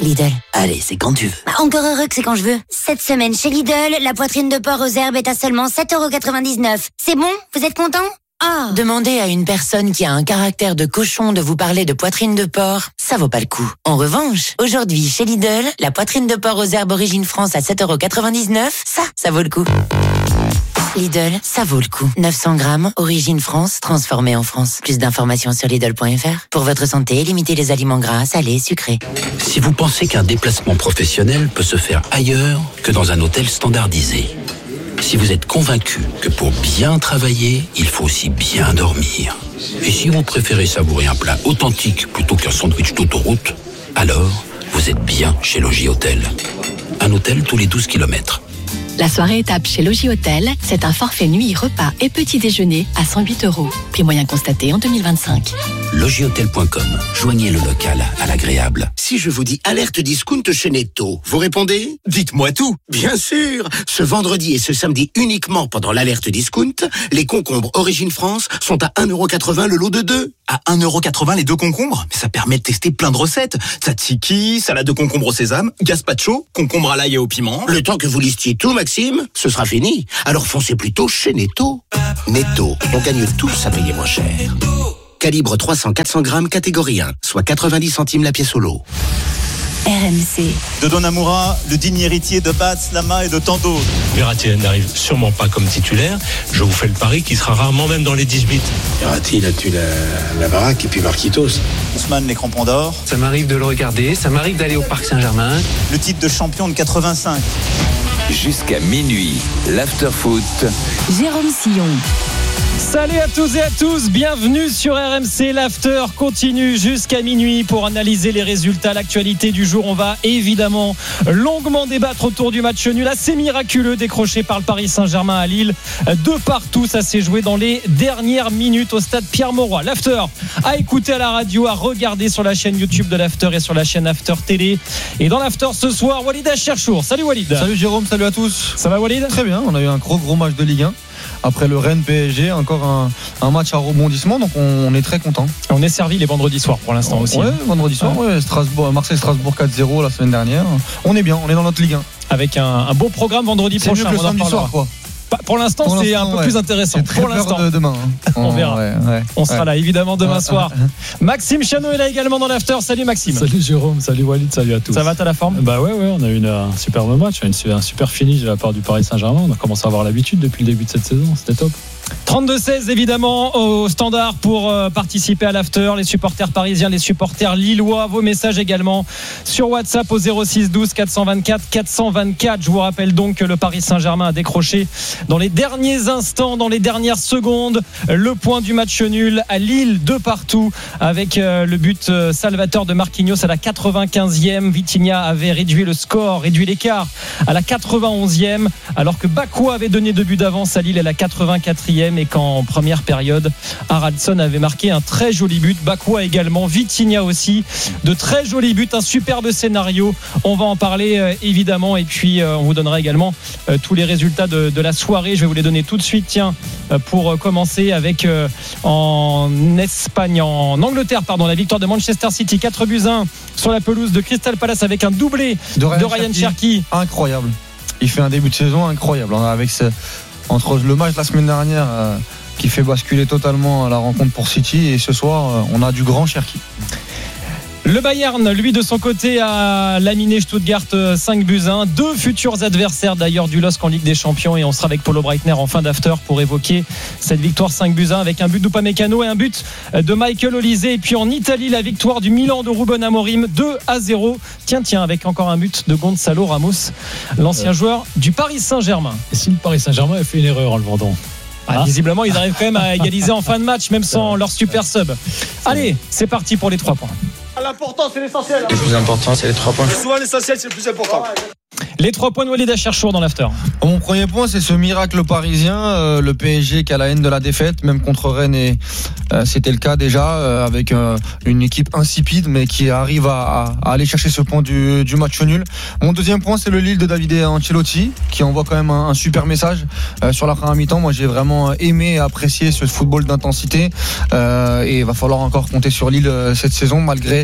Lidl. Allez, c'est quand tu veux. Encore heureux que c'est quand je veux. Cette semaine chez Lidl, la poitrine de porc aux herbes est à seulement 7,99 €. C'est bon? Vous êtes content? Ah. Demandez à une personne qui a un caractère de cochon de vous parler de poitrine de porc, ça vaut pas le coup. En revanche, aujourd'hui chez Lidl, la poitrine de porc aux herbes Origine France à 7,99 €, ça vaut le coup. Lidl, ça vaut le coup. 900 grammes, Origine France, transformée en France. Plus d'informations sur Lidl.fr. Pour votre santé, limitez les aliments gras, salés, sucrés. Si vous pensez qu'un déplacement professionnel peut se faire ailleurs que dans un hôtel standardisé, si vous êtes convaincu que pour bien travailler, il faut aussi bien dormir, et si vous préférez savourer un plat authentique plutôt qu'un sandwich d'autoroute, alors vous êtes bien chez Logis Hôtel. Un hôtel tous les 12 km. La soirée étape chez Logis Hôtel, c'est un forfait nuit, repas et petit déjeuner à 108 €. Prix moyen constaté en 2025. Logishôtel.com. Joignez le local à l'agréable. Si je vous dis alerte discount chez Netto, vous répondez ? Dites-moi tout. Bien sûr. Ce vendredi et ce samedi uniquement pendant l'alerte discount, les concombres Origine France sont à 1,80 € le lot de 2. À 1,80 € les 2 concombres ? Mais ça permet de tester plein de recettes. Tzatziki, salade de concombre au sésame, gazpacho, concombre à l'ail et au piment. Le temps que vous listiez tout, Maxime, ce sera fini. Alors foncez plutôt chez Netto. Netto, on gagne tous à payer moins cher. Calibre 300-400 grammes catégorie 1, soit 90 centimes la pièce au lot. RMC. Dodon Amoura, le digne héritier de Bats, Lama et de tant d'autres. Verratti n'arrive sûrement pas comme titulaire. Je vous fais le pari qu'il sera rarement même dans les 18. Verratti, il a tué la baraque et puis Marquitos. Ousmane, les crampons d'or. Ça m'arrive de le regarder, ça m'arrive d'aller au Parc Saint-Germain. Le titre de champion de 85. Jusqu'à minuit, l'after-foot. Jérôme Sillon. Salut à tous et à tous, bienvenue sur RMC. L'after continue jusqu'à minuit pour analyser les résultats, l'actualité du jour. On va évidemment longuement débattre autour du match nul assez miraculeux décroché par le Paris Saint-Germain à Lille. De partout, ça s'est joué dans les dernières minutes au stade Pierre-Mauroy. L'after à écouter à la radio, à regarder sur la chaîne YouTube de l'after et sur la chaîne After Télé. Et dans l'after ce soir, Walid Acharchour. Salut Walid. Salut Jérôme, salut à tous. Ça va Walid ? Très bien, on a eu un gros match de Ligue 1. Après le Rennes PSG, encore un match à rebondissement, donc on est très content. On est servi les vendredis soirs pour l'instant aussi. Ouais, vendredi soir, ouais. Marseille-Strasbourg 4-0 la semaine dernière. On est bien, on est dans notre Ligue 1. Avec un beau programme vendredi prochain. C'est mieux que le samedi soir, quoi. Pour l'instant, c'est un peu plus intéressant. Pour l'instant, demain. On verra. On sera là évidemment demain soir. Maxime Chanot est là également dans l'after. Salut Maxime. Salut Jérôme, salut Walid, salut à tous. Ça va, t'as la forme ? Bah ouais, on a eu un superbe match, un super finish de la part du Paris Saint-Germain. On a commencé à avoir l'habitude depuis le début de cette saison, c'était top. 32-16 évidemment au standard pour participer à l'after. Les supporters parisiens, les supporters lillois. Vos messages également sur WhatsApp au 06 12 424 424. Je vous rappelle donc que le Paris Saint-Germain a décroché dans les derniers instants, dans les dernières secondes, le point du match nul à Lille de partout avec le but salvateur de Marquinhos à la 95e. Vitinha avait réduit le score, réduit l'écart à la 91e, alors que Bakoua avait donné 2 buts d'avance à Lille à la 84e et qu'en première période Haraldsson avait marqué un très joli but, Bakoua également, Vitinha aussi, de très jolis buts, un superbe scénario. On va en parler évidemment et puis on vous donnera également tous les résultats de la soirée. Je vais vous les donner tout de suite, tiens, pour commencer avec en Angleterre, la victoire de Manchester City 4-1 sur la pelouse de Crystal Palace avec un doublé de Ryan Cherki. Incroyable, il fait un début de saison incroyable avec entre le match de la semaine dernière qui fait basculer totalement la rencontre pour City et ce soir on a du grand Cherki. Le Bayern, lui de son côté, a laminé Stuttgart 5-1. 2 futurs adversaires d'ailleurs du LOSC en Ligue des Champions et on sera avec Paulo Breitner en fin d'after pour évoquer cette victoire 5-1 avec un but d'Upamecano et un but de Michael Olise. Et puis en Italie, la victoire du Milan de Ruben Amorim 2-0. Tiens, avec encore un but de Gonzalo Ramos, l'ancien joueur du Paris Saint-Germain. Et si le Paris Saint-Germain a fait une erreur en le vendant ? Visiblement, ils arrivent quand même à égaliser en fin de match, même sans leur super sub. Allez, c'est parti pour les 3 points. L'important, c'est l'essentiel. Le plus important, c'est les 3 points. Souvent, l'essentiel, c'est le plus important. Les 3 points de Walid Acharchour dans l'after. Mon premier point, c'est ce miracle parisien, le PSG qui a la haine de la défaite, même contre Rennes, et c'était le cas déjà, avec une équipe insipide, mais qui arrive à aller chercher ce point du match nul. Mon deuxième point, c'est le Lille de Davide Ancelotti, qui envoie quand même un super message sur la première mi-temps. Moi, j'ai vraiment aimé et apprécié ce football d'intensité, et il va falloir encore compter sur Lille cette saison, malgré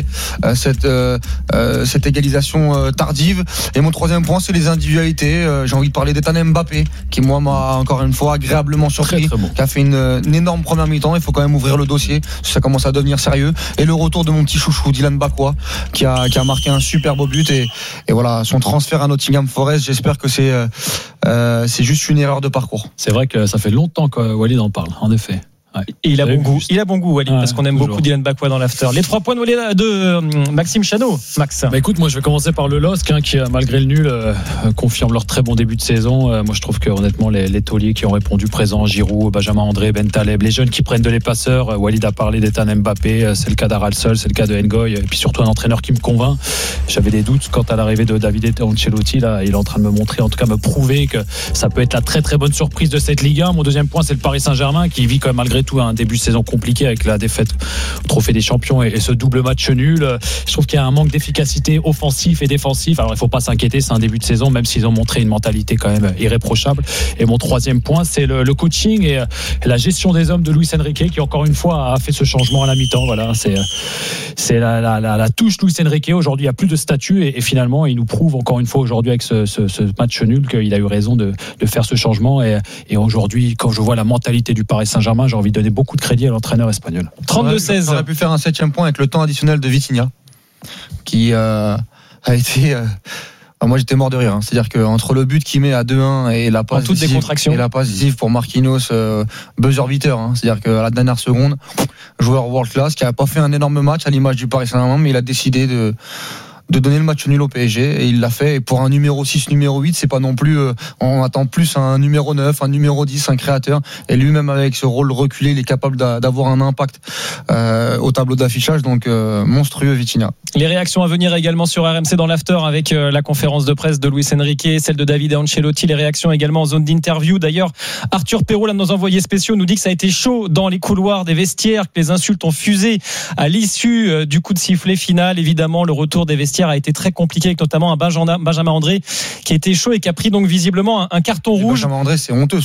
cette égalisation tardive. Et mon troisième point, c'est les individualités. J'ai envie de parler d'Ethan Mbappé, qui moi m'a encore une fois agréablement surpris, très bon. Qui a fait une énorme première mi-temps. Il faut quand même ouvrir le dossier, ça commence à devenir sérieux. Et le retour de mon petit chouchou Dylan Bakwa, qui a marqué un super beau but, et voilà, son transfert à Nottingham Forest, j'espère que c'est juste une erreur de parcours. C'est vrai que ça fait longtemps que Walid en parle, en effet. Ouais. Et il a bon goût. Il a bon goût, Walid, parce qu'on aime beaucoup Dylan Bakwa dans l'after. Les 3 points de Maxime Chanot. Max. Écoute, moi je vais commencer par le LOSC, qui malgré le nul confirme leur très bon début de saison. Moi je trouve que honnêtement les tauliers qui ont répondu présents, Giroud, Benjamin André, Ben Taleb, les jeunes qui prennent de l'épasseur. Walid a parlé d'Ethan Mbappé, c'est le cas d'Aralsol, c'est le cas de Ngoy, et puis surtout un entraîneur qui me convainc. J'avais des doutes quant à l'arrivée de Davide Ancelotti. Là, il est en train de me montrer, en tout cas me prouver que ça peut être la très très bonne surprise de cette Ligue 1. Mon deuxième point, c'est le Paris Saint-Germain, qui vit quand même malgré tout un début de saison compliqué avec la défaite au Trophée des Champions et ce double match nul. Je trouve qu'il y a un manque d'efficacité offensif et défensif. Alors il ne faut pas s'inquiéter, c'est un début de saison, même s'ils ont montré une mentalité quand même irréprochable. Et mon troisième point, c'est le coaching et la gestion des hommes de Luis Enrique, qui encore une fois a fait ce changement à la mi-temps. Voilà, c'est la touche Luis Enrique. Aujourd'hui, il n'y a plus de statut, et finalement il nous prouve encore une fois aujourd'hui avec ce match nul qu'il a eu raison de faire ce changement. Et aujourd'hui, quand je vois la mentalité du Paris Saint-Germain, j'ai envie de donner beaucoup de crédit à l'entraîneur espagnol. 32-16. On aurait pu faire un 7e point avec le temps additionnel de Vitinha, qui a été... moi j'étais mort de rire, c'est-à-dire qu'entre le but qu'il met à 2-1 et la passe décisive pour Marquinhos, buzzer beater, c'est-à-dire qu'à la dernière seconde, joueur world class qui n'a pas fait un énorme match à l'image du Paris Saint-Germain, mais il a décidé de donner le match nul au PSG, et il l'a fait. Et pour un numéro 6, numéro 8, c'est pas non plus, on attend plus un numéro 9, un numéro 10, un créateur, et lui-même avec ce rôle reculé, il est capable d'avoir un impact au tableau d'affichage, donc monstrueux Vitinha. Les réactions à venir également sur RMC dans l'after, avec la conférence de presse de Luis Enrique, celle de Davide Ancelotti, les réactions également en zone d'interview. D'ailleurs, Arthur Perrault, l'un de nos envoyés spéciaux, nous dit que ça a été chaud dans les couloirs des vestiaires, que les insultes ont fusé à l'issue du coup de sifflet final. Évidemment, le retour des vestiaires a été très compliqué, avec notamment un Benjamin André qui a été chaud et qui a pris donc visiblement un carton rouge. Benjamin André, c'est honteux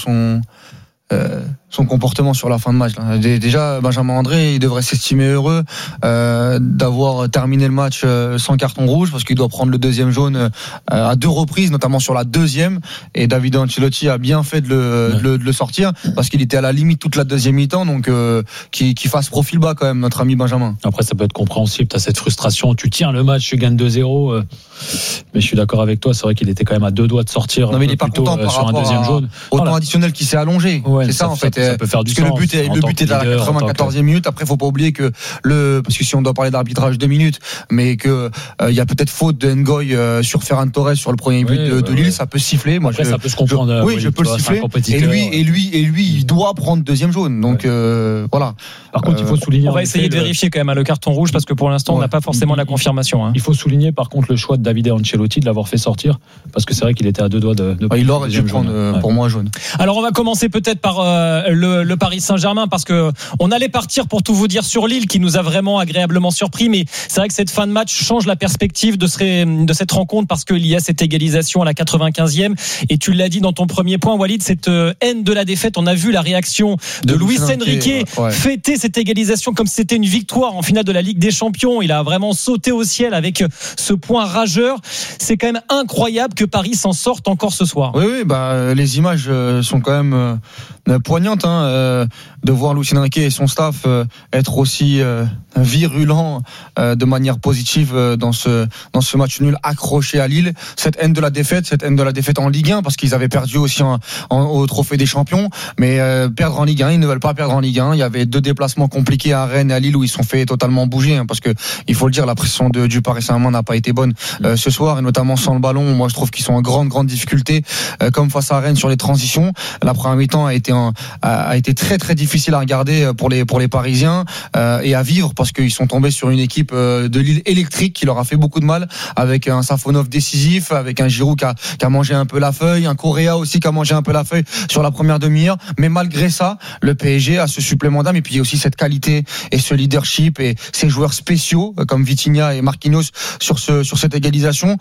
son comportement sur la fin de match. Déjà, Benjamin André, il devrait s'estimer heureux d'avoir terminé le match sans carton rouge, parce qu'il doit prendre le deuxième jaune à 2 reprises, notamment sur la deuxième. Et Davide Ancelotti a bien fait de le sortir, parce qu'il était à la limite toute la deuxième mi-temps, donc qu'il fasse profil bas quand même, notre ami Benjamin. Après, ça peut être compréhensible, tu as cette frustration, tu tiens le match, tu gagnes 2-0, mais je suis d'accord avec toi, c'est vrai qu'il était quand même à 2 doigts de sortir. Non, mais il est pas content par sur un deuxième jaune. Au temps additionnel qui s'est allongé. Ouais, c'est ça en fait. Ça peut faire du sens. Le but est à la 94e minute. Après, faut pas oublier que parce que si on doit parler d'arbitrage 2 minutes, mais que il y a peut-être faute de Ngoy sur Ferran Torres sur le premier but de Lille, ça peut siffler. Moi, après, ça peut se comprendre. Oui, je peux le siffler. Et lui, il doit prendre deuxième jaune. Donc voilà. Par contre, il faut souligner. On va essayer de vérifier quand même le carton rouge, parce que pour l'instant, on n'a pas forcément la confirmation. Il faut souligner par contre le choix de Davide Ancelotti de l'avoir fait sortir, parce que c'est vrai qu'il était à 2 doigts de il aurait dû prendre pour moi jaune. Alors on va commencer peut-être par le Paris Saint-Germain, parce que on allait partir pour tout vous dire sur Lille, qui nous a vraiment agréablement surpris, mais c'est vrai que cette fin de match change la perspective de cette rencontre, parce qu'il y a cette égalisation à la 95e, et tu l'as dit dans ton premier point, Walid, cette haine de la défaite. On a vu la réaction de Luis Enrique fêter cette égalisation comme si c'était une victoire en finale de la Ligue des Champions. Il a vraiment sauté au ciel avec ce point rageur. C'est quand même incroyable que Paris s'en sorte encore ce soir. Oui, les images sont quand même poignantes, de voir Luis Enrique et son staff être aussi virulents de manière positive dans ce match nul accroché à Lille. Cette haine de la défaite en Ligue 1, parce qu'ils avaient perdu aussi au Trophée des Champions, mais perdre en Ligue 1, ils ne veulent pas perdre en Ligue 1. Il y avait 2 déplacements compliqués à Rennes et à Lille où ils se sont fait totalement bouger, parce que il faut le dire, la pression du Paris Saint-Germain n'a pas été bonne ce soir, et notamment sans le ballon. Moi, je trouve qu'ils sont en grande difficulté, comme face à Rennes sur les transitions. La première mi-temps a été été très très difficile à regarder pour les Parisiens et à vivre, parce qu'ils sont tombés sur une équipe de Lille électrique qui leur a fait beaucoup de mal, avec un Safonov décisif, avec un Giroud qui a mangé un peu la feuille, un Correa aussi qui a mangé un peu la feuille sur la première demi-heure. Mais malgré ça, le PSG a ce supplément d'âme, et puis il y a aussi cette qualité et ce leadership et ces joueurs spéciaux comme Vitinha et Marquinhos sur cette égalisation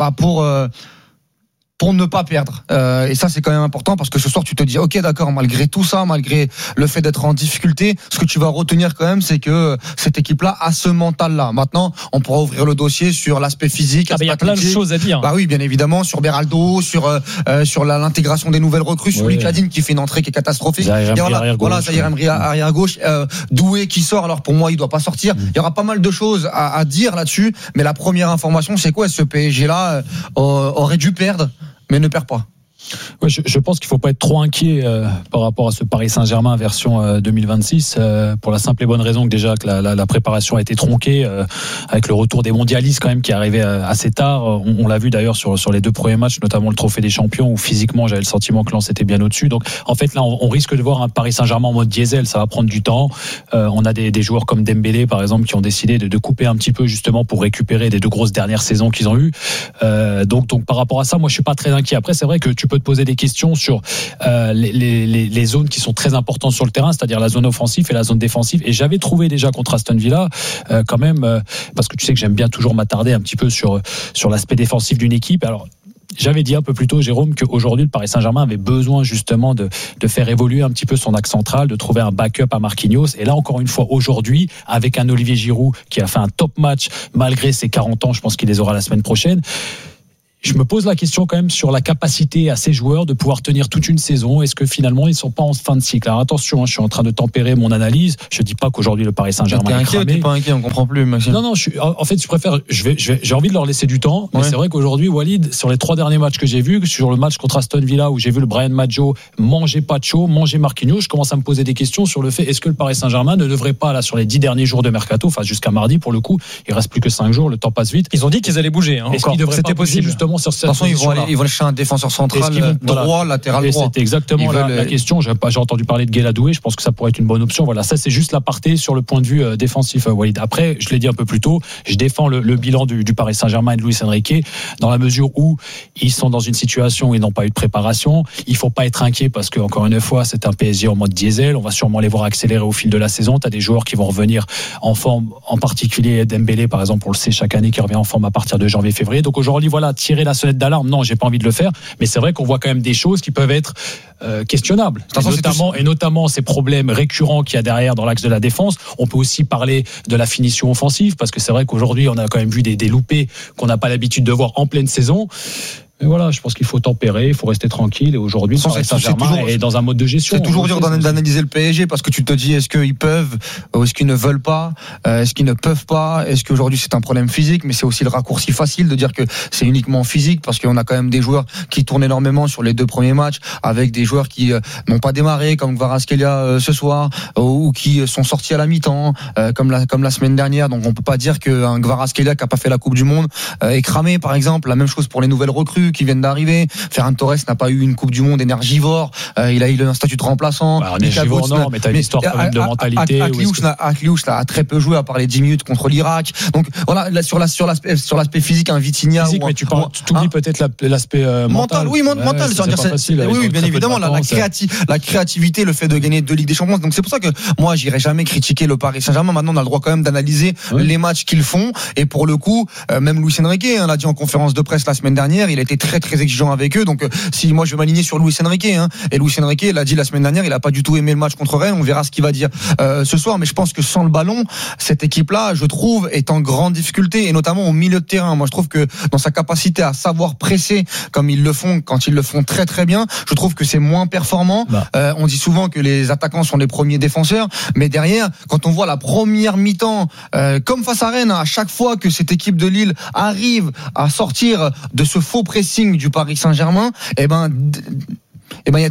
pour ne pas perdre. Et ça, c'est quand même important, parce que ce soir, tu te dis, ok, d'accord, malgré tout ça, malgré le fait d'être en difficulté, ce que tu vas retenir quand même, c'est que cette équipe-là a ce mental-là. Maintenant, on pourra ouvrir le dossier sur l'aspect physique. Il y a plein de choses à dire. Bah oui, bien évidemment, sur Beraldo, sur l'intégration des nouvelles recrues, sur Likladine qui fait une entrée qui est catastrophique. Zahir Emery arrière gauche, Doué qui sort. Alors pour moi, il doit pas sortir. Il y aura pas mal de choses à dire là-dessus, mais la première information, c'est quoi? Ce PSG-là aurait dû perdre, mais ne perd pas. Ouais, je pense qu'il ne faut pas être trop inquiet par rapport à ce Paris Saint-Germain version 2026, pour la simple et bonne raison que déjà que la préparation a été tronquée avec le retour des mondialistes quand même qui arrivait assez tard. On l'a vu d'ailleurs sur les 2 premiers matchs, notamment le Trophée des Champions, où physiquement j'avais le sentiment que Lens était bien au-dessus. Donc en fait là on risque de voir un Paris Saint-Germain en mode diesel, ça va prendre du temps. On a des joueurs comme Dembélé par exemple qui ont décidé de couper un petit peu justement pour récupérer des 2 grosses dernières saisons qu'ils ont eues. Donc par rapport à ça, moi je suis pas très inquiet. Après c'est vrai que tu peux te poser des questions sur les zones qui sont très importantes sur le terrain, c'est-à-dire la zone offensive et la zone défensive. Et j'avais trouvé déjà contre Aston Villa quand même, parce que tu sais que j'aime bien toujours m'attarder un petit peu sur l'aspect défensif d'une équipe. Alors j'avais dit un peu plus tôt, Jérôme, qu'aujourd'hui le Paris Saint-Germain avait besoin justement de faire évoluer un petit peu son axe central, de trouver un backup à Marquinhos. Et là encore une fois aujourd'hui, avec un Olivier Giroud qui a fait un top match malgré ses 40 ans, je pense qu'il les aura la semaine prochaine. Je me pose la question quand même sur la capacité à ces joueurs de pouvoir tenir toute une saison. Est-ce que finalement ils ne sont pas en fin de cycle? Alors attention, je suis en train de tempérer mon analyse. Je ne dis pas qu'aujourd'hui le Paris Saint-Germain est cramé. T'es pas inquiet, on comprend plus, Maxime. Non, en fait, j'ai envie de leur laisser du temps. Mais c'est vrai qu'aujourd'hui, Walid, sur les 3 derniers matchs que j'ai vus, sur le match contre Aston Villa où j'ai vu le Bryan Maggio manger Pacho, manger Marquinhos, je commence à me poser des questions sur le fait, est-ce que le Paris Saint-Germain ne devrait pas, là, sur les 10 derniers jours de mercato, enfin jusqu'à mardi pour le coup, il reste plus que 5 jours, le temps passe vite. Ils ont dit qu'ils allaient bouger. Est-ce qu'ils devraient pas bouger justement sur cette position? Ils vont chercher un défenseur central droit, latéral droit. C'est exactement la question. J'ai entendu parler de Guéladoué. Je pense que ça pourrait être une bonne option. Voilà, ça c'est juste l'aparté sur le point de vue défensif, Walid. Après, je l'ai dit un peu plus tôt, je défends le bilan du Paris Saint-Germain et de Luis Enrique dans la mesure où ils sont dans une situation où ils n'ont pas eu de préparation. Il faut pas être inquiet parce que encore une fois, c'est un PSG en mode diesel. On va sûrement les voir accélérer au fil de la saison. Tu as des joueurs qui vont revenir en forme, en particulier Dembélé par exemple, on le sait chaque année, qui revient en forme à partir de janvier-février. Donc aujourd'hui, voilà, tirer la sonnette d'alarme. Non, j'ai pas envie de le faire, mais c'est vrai qu'on voit quand même des choses qui peuvent être questionnables, et notamment ces problèmes récurrents qu'il y a derrière dans l'axe de la défense. On peut aussi parler de la finition offensive, parce que c'est vrai qu'aujourd'hui on a quand même vu des loupés qu'on n'a pas l'habitude de voir en pleine saison. Mais voilà, je pense qu'il faut tempérer, il faut rester tranquille. Et aujourd'hui, Paris Saint-Germain est dans un mode de gestion. C'est toujours dur d'analyser le PSG parce que tu te dis, est-ce qu'ils peuvent ou est-ce qu'ils ne veulent pas, est-ce qu'ils ne peuvent pas, est-ce qu'aujourd'hui c'est un problème physique, mais c'est aussi le raccourci facile de dire que c'est uniquement physique, parce qu'on a quand même des joueurs qui tournent énormément sur les 2 premiers matchs, avec des joueurs qui n'ont pas démarré comme Kvaratskhelia ce soir, ou qui sont sortis à la mi-temps comme la semaine dernière. Donc on peut pas dire qu'un Kvaratskhelia qui a pas fait la Coupe du Monde est cramé, par exemple. La même chose pour les nouvelles recrues qui viennent d'arriver. Ferran Torres n'a pas eu une Coupe du Monde énergivore. Il a eu un statut de remplaçant. Énergivore, non, mais t'as une histoire quand même de mentalité. Akliouche a très peu joué à part les 10 minutes contre l'Irak. Donc voilà, là, sur l'aspect physique, un Vitinha. Physique, mais tu oublies peut-être l'aspect mental. Oui, mental. C'est pas facile. Oui, bien évidemment, la créativité, le fait de gagner 2 Ligues des Champions. Donc c'est pour ça que moi, j'irai jamais critiquer le Paris Saint-Germain. Maintenant, on a le droit quand même d'analyser les matchs qu'ils font. Et pour le coup, même Luis Enrique l'a dit en conférence de presse la semaine dernière, il a été très très exigeant avec eux. Donc si moi je vais m'aligner sur Luis Enrique, et Luis Enrique l'a dit la semaine dernière, il a pas du tout aimé le match contre Rennes. On verra ce qu'il va dire ce soir, mais je pense que sans le ballon, cette équipe-là, je trouve, est en grande difficulté, et notamment au milieu de terrain. Moi je trouve que dans sa capacité à savoir presser comme ils le font, quand ils le font très très bien, je trouve que c'est moins performant. On dit souvent que les attaquants sont les premiers défenseurs, mais derrière, quand on voit la première mi-temps, comme face à Rennes, à chaque fois que cette équipe de Lille arrive à sortir de ce faux pressing du Paris Saint-Germain, il y a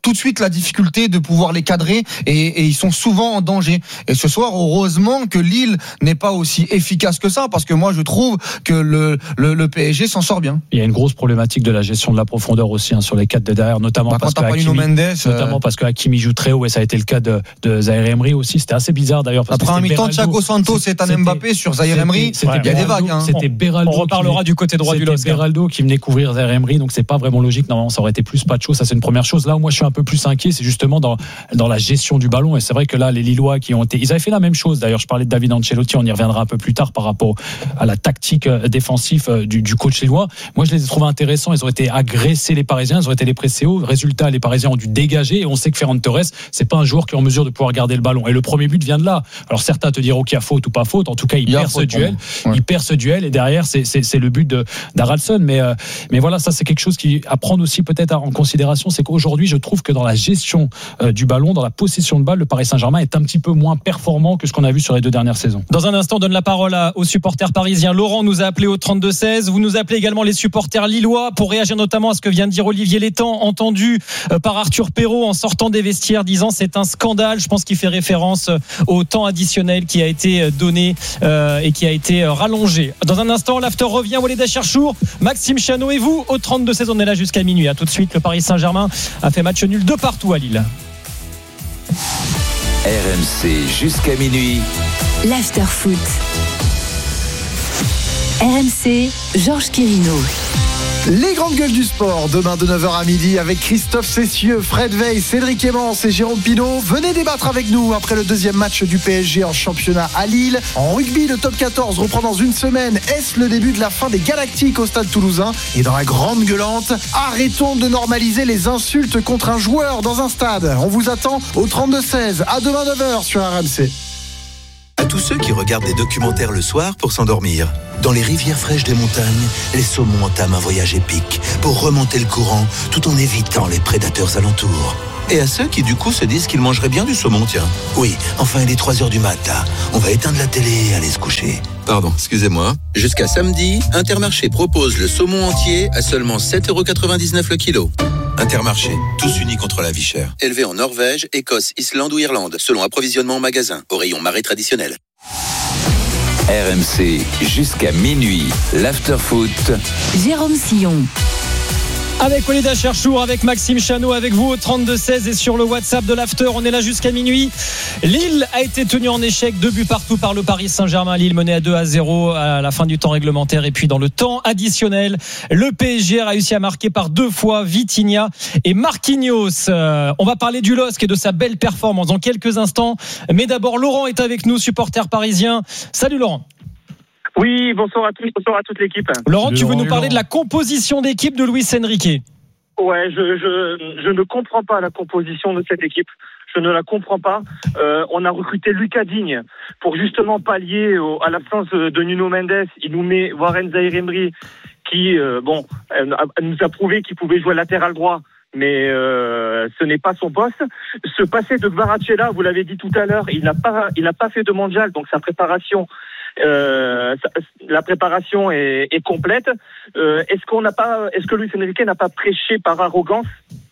tout de suite la difficulté de pouvoir les cadrer et ils sont souvent en danger. Et ce soir, heureusement que Lille n'est pas aussi efficace que ça, parce que moi je trouve que le PSG s'en sort bien. Il y a une grosse problématique de la gestion de la profondeur aussi sur les 4 de derrière, notamment parce que Hakimi joue très haut, et ça a été le cas de Zaïre Emery aussi. C'était assez bizarre d'ailleurs. Après un mi-temps, Thiago Santos et Ethan Mbappé sur Zaïre Emery, il y a des vagues. C'était Beraldo. On reparlera du côté droit du LOSC. Beraldo qui venait couvrir Zaïre Emery, donc c'est pas vraiment logique. Normalement, ça aurait été plus Pacho. Ça, c'est une première chose. Là où moi je suis un peu plus inquiet, c'est justement dans la gestion du ballon. Et c'est vrai que là, les Lillois ils avaient fait la même chose. D'ailleurs, je parlais de David Ancelotti, on y reviendra un peu plus tard par rapport à la tactique défensive du coach lillois. Moi, je les ai trouvés intéressants. Ils ont été agressés, les Parisiens, ils ont été les pressés haut. Résultat, les Parisiens ont dû dégager, et on sait que Ferran Torres, c'est pas un joueur qui est en mesure de pouvoir garder le ballon. Et le premier but vient de là. Alors certains te diront qu'il y a faute ou pas faute. En tout cas, il perd ce duel. Ouais. Il perd ce duel, et derrière, c'est le but d'Haraldsson. Mais voilà, ça c'est quelque chose à prendre aussi peut-être en considération. C'est qu'aujourd'hui, je trouve que dans la gestion du ballon, dans la possession de balle, le Paris Saint-Germain est un petit peu moins performant que ce qu'on a vu sur les 2 dernières saisons. Dans un instant, on donne la parole aux supporters parisiens. Laurent nous a appelé au 32-16. Vous nous appelez également les supporters lillois pour réagir notamment à ce que vient de dire Olivier Létang, entendu par Arthur Perrault en sortant des vestiaires, disant c'est un scandale. Je pense qu'il fait référence au temps additionnel qui a été donné et qui a été rallongé. Dans un instant, l'after revient. Walid Cherchour, Maxime Chanot et vous au 32-16. On est là jusqu'à minuit. À tout de suite. Le Paris Saint-Germain a fait match nul de partout à Lille. RMC jusqu'à minuit. L'after foot. RMC, Georges Quirino. Les grandes gueules du sport, demain de 9h à midi avec Christophe Cessieux, Fred Veil, Cédric Emmons et Jérôme Pinault. Venez débattre avec nous après le 2e match du PSG en championnat à Lille. En rugby, le top 14 reprend dans une semaine. Est-ce le début de la fin des Galactiques au stade toulousain? Et dans la grande gueulante, arrêtons de normaliser les insultes contre un joueur dans un stade. On vous attend au 32-16. À demain 9h sur RMC. À tous ceux qui regardent des documentaires le soir pour s'endormir. Dans les rivières fraîches des montagnes, les saumons entament un voyage épique pour remonter le courant tout en évitant les prédateurs alentours. Et à ceux qui du coup se disent qu'ils mangeraient bien du saumon, tiens. Oui, enfin il est 3h du matin. On va éteindre la télé et aller se coucher. Pardon, excusez-moi. Jusqu'à samedi, Intermarché propose le saumon entier à seulement 7,99€ le kilo. Intermarché, tous unis contre la vie chère. Élevé en Norvège, Écosse, Islande ou Irlande, selon approvisionnement en magasin, au rayon marée traditionnel. RMC, jusqu'à minuit, l'after-foot. Jérôme Sillon. Avec Walid Cherchour, avec Maxime Chanot, avec vous au 32-16 et sur le WhatsApp de l'After. On est là jusqu'à minuit. Lille a été tenue en échec, 2 buts partout par le Paris Saint-Germain. Lille menait à 2-0 à la fin du temps réglementaire, et puis dans le temps additionnel, le PSG a réussi à marquer par 2 fois Vitinha et Marquinhos. On va parler du LOSC et de sa belle performance dans quelques instants. Mais d'abord, Laurent est avec nous, supporter parisien. Salut Laurent. Oui, bonsoir à tous, bonsoir à toute l'équipe. Laurent, tu veux nous parler de la composition d'équipe de Luis Enrique? Ouais, je ne comprends pas la composition de cette équipe. Je ne la comprends pas. On a recruté Lucas Digne pour justement pallier à l'absence de Nuno Mendes. Il nous met Warren Zaïre-Emery qui, nous a prouvé qu'il pouvait jouer latéral droit. Mais ce n'est pas son poste. Se passer de Kvaratskhelia, vous l'avez dit tout à l'heure, il n'a pas fait de mondial, donc sa préparation, la préparation est complète. Est-ce que Luis Enrique n'a pas prêché par arrogance?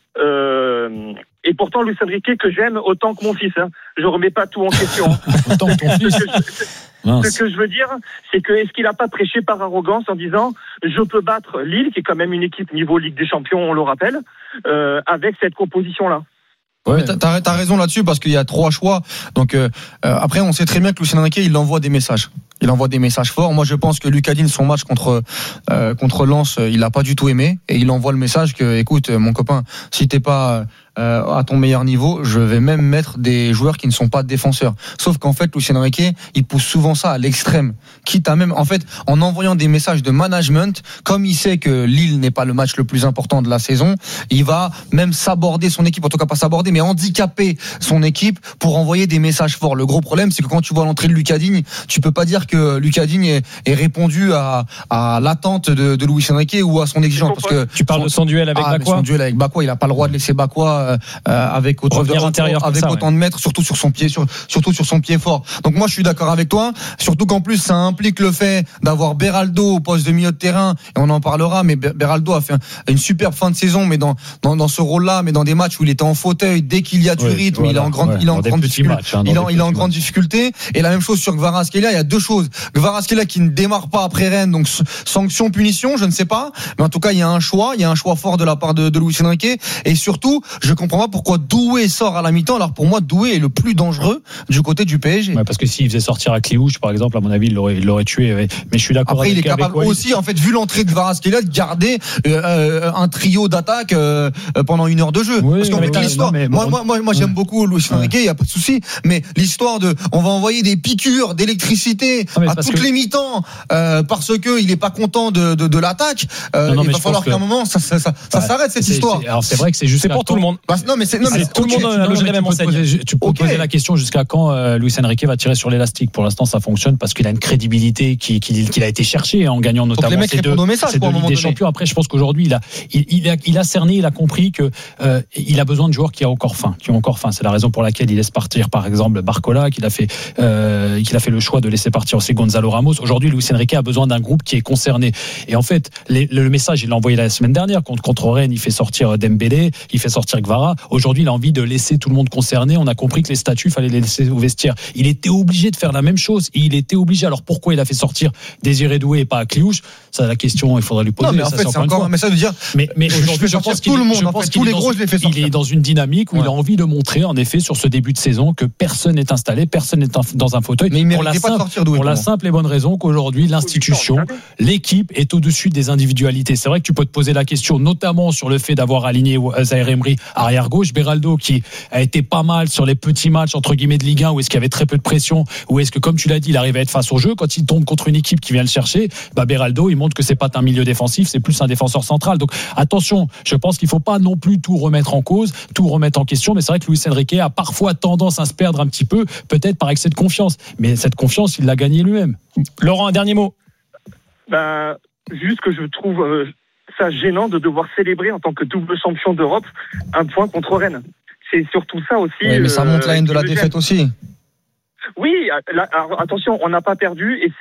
Et pourtant Luis Enrique que j'aime autant que mon fils. Je remets pas tout en question. Autant que ton fils. Ce que je veux dire, c'est que est-ce qu'il n'a pas prêché par arrogance en disant je peux battre Lille, qui est quand même une équipe niveau Ligue des Champions, on le rappelle, avec cette composition-là. Ouais, t'as raison là-dessus, parce qu'il y a 3 choix. Donc après, on sait très bien que Luis Enrique, il envoie des messages. Il envoie des messages forts. Moi, je pense que Lucas Digne, son match contre Lens, il n'a pas du tout aimé, et il envoie le message que, écoute, mon copain, si t'es pas à ton meilleur niveau, je vais même mettre des joueurs qui ne sont pas défenseurs. Sauf qu'en fait, Luis Enrique, il pousse souvent ça à l'extrême. Quitte à même, en fait, en envoyant des messages de management, comme il sait que Lille n'est pas le match le plus important de la saison, il va même s'aborder son équipe, en tout cas pas s'aborder, mais handicaper son équipe pour envoyer des messages forts. Le gros problème, c'est que quand tu vois l'entrée de Lucas Digne, tu peux pas dire que Lucas Digne ait répondu à l'attente de Luis Enrique ou à son exigence. Parce que tu parles de son duel avec Bakwa. Son duel avec Bakwa, il a pas le droit de laisser Bakwa avec autant de mètres, surtout sur son pied fort. Donc moi je suis d'accord avec toi, surtout qu'en plus ça implique le fait d'avoir Beraldo au poste de milieu de terrain, et on en parlera, mais Beraldo a fait une superbe fin de saison, mais dans ce rôle-là, mais dans des matchs où il était en fauteuil, dès qu'il y a du rythme, il est en grande difficulté. Et la même chose sur Kvaratskhelia, il y a deux choses. Kvaratskhelia qui ne démarre pas après Rennes, donc sanction, punition, je ne sais pas, mais en tout cas il y a un choix fort de la part de Luis Enrique, et surtout je comprends pas pourquoi Doué sort à la mi-temps. Alors pour moi Doué est le plus dangereux du côté du PSG. Ouais, parce que s'il faisait sortir Akliouche par exemple, à mon avis il l'aurait tué, mais je suis d'accord. Après il est capable aussi, en fait, vu l'entrée de Kvaratskhelia, de garder un trio d'attaque pendant une heure de jeu. Oui, parce qu'en fait l'histoire, moi j'aime beaucoup Luis Enrique, il y a pas de souci, mais l'histoire de on va envoyer des piqûres d'électricité à toutes les mi-temps parce que il est pas content de l'attaque, il va falloir qu'à un moment ça s'arrête cette histoire. Alors c'est vrai que c'est juste pour tout le monde. Tout le monde a logé la même enseigne. Tu peux poser la question jusqu'à quand Luis Enrique va tirer sur l'élastique. Pour l'instant ça fonctionne parce qu'il a une crédibilité qu'il a été cherché en gagnant notamment ces deux Ligues des Champions. Après je pense qu'aujourd'hui il a cerné, il a compris que il a besoin de joueurs qui ont encore faim. C'est la raison pour laquelle il laisse partir par exemple Barcola, qu'il a fait le choix de laisser partir aussi Gonzalo Ramos. Aujourd'hui Luis Enrique a besoin d'un groupe qui est concerné. Et en fait le message il l'a envoyé la semaine dernière contre Rennes, il fait sortir Dembélé, il fait sortir Kvara. Aujourd'hui il a envie de laisser tout le monde concerné. On a compris que les statuts fallait les laisser au vestiaire. Il était obligé de faire la même chose. Alors pourquoi il a fait sortir Désiré Doué et pas Akliouche? Ça la question il faudra lui poser. Non mais en fait c'est encore un message de dire mais aujourd'hui je pense qu'il tous les gros je les fais sortir. Il est dans une dynamique où il a envie de montrer en effet sur ce début de saison que personne n'est installé, personne n'est dans un fauteuil. Mais pour la simple et bonne raison qu'aujourd'hui l'institution, l'équipe est au-dessus des individualités. C'est vrai que tu peux te poser la question notamment sur le fait d'avoir aligné Zaïre Emery arrière gauche, Beraldo qui a été pas mal sur les petits matchs entre guillemets de Ligue 1 où est-ce qu'il y avait très peu de pression, où est-ce que comme tu l'as dit il arrive à être face au jeu. Quand il tombe contre une équipe qui vient le chercher, Beraldo il montre que c'est pas un milieu défensif, c'est plus un défenseur central. Donc attention, je pense qu'il faut pas non plus tout remettre en cause, tout remettre en question, mais c'est vrai que Luis Enrique a parfois tendance à se perdre un petit peu, peut-être par excès de confiance, mais cette confiance il l'a gagnée lui-même. Laurent, un dernier mot. Juste que je trouve ça gênant de devoir célébrer en tant que double champion d'Europe un point contre Rennes. C'est surtout ça aussi. Oui, mais ça monte la haine de la défaite aussi. Oui, attention, on n'a pas perdu et